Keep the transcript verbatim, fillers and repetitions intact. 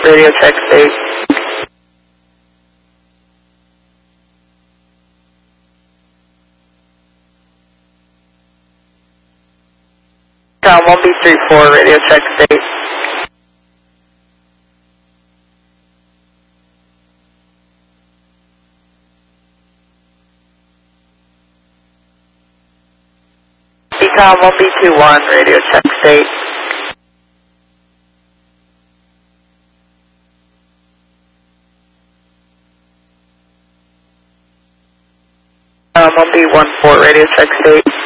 radio check state. Tom one B three four, radio check state. Ecom one B two one, radio check state. Um, one B one four, radio check state.